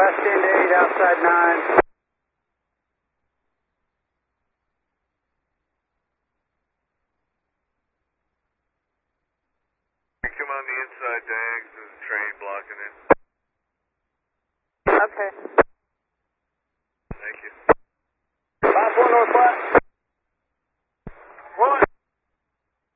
West end 8, outside 9. Come on the inside, Dags. There's a train blocking it. Okay.